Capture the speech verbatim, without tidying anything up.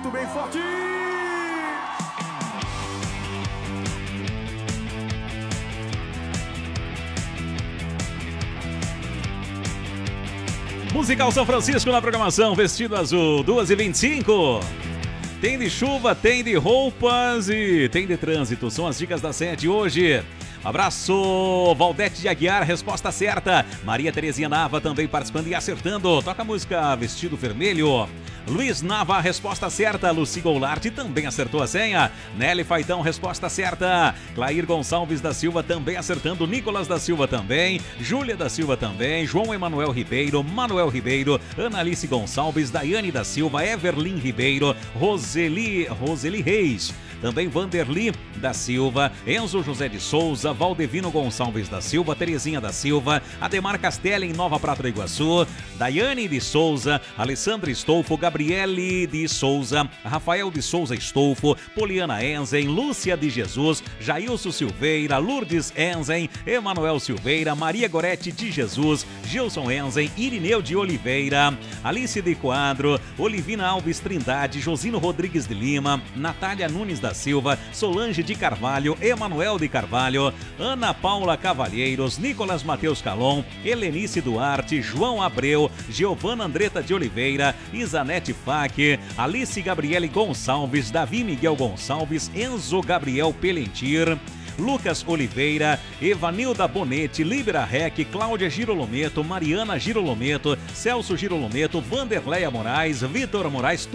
muito bem forte. Musical São Francisco na programação, vestido azul, duas e vinte e cinco. Tem de chuva, tem de roupas e tem de trânsito. São as dicas da sete hoje. Abraço, Valdete de Aguiar, resposta certa. Maria Terezinha Nava também participando e acertando. Toca a música Vestido Vermelho. Luiz Nava, resposta certa. Luci Goulart também acertou a senha. Nelly Faitão, resposta certa. Clair Gonçalves da Silva também acertando. Nicolas da Silva também. Júlia da Silva também. João Emanuel Ribeiro. Manuel Ribeiro. Analice Gonçalves. Daiane da Silva. Everlin Ribeiro. Roseli, Roseli Reis. Também Vanderli da Silva, Enzo José de Souza, Valdevino Gonçalves da Silva, Terezinha da Silva, Ademar Castelli em Nova Prata do Iguaçu, Daiane de Souza, Alessandra Estolfo, Gabriele de Souza, Rafael de Souza Estolfo, Poliana Enzen, Lúcia de Jesus, Jailson Silveira, Lourdes Enzen, Emanuel Silveira, Maria Gorete de Jesus, Gilson Enzen, Irineu de Oliveira, Alice de Quadro, Olivina Alves Trindade, Josino Rodrigues de Lima, Natália Nunes da Silva, Solange de Carvalho, Emanuel de Carvalho, Ana Paula Cavalheiros, Nicolas Mateus Calon, Helenice Duarte, João Abreu, Giovana Andreta de Oliveira, Isanete Faque, Alice Gabriele Gonçalves, Davi Miguel Gonçalves, Enzo Gabriel Pelentir, Lucas Oliveira, Evanilda Bonetti, Libera Rec, Cláudia Girolometo, Mariana Girolometo, Celso Girolometo, Vanderleia Moraes, Vitor Moraes,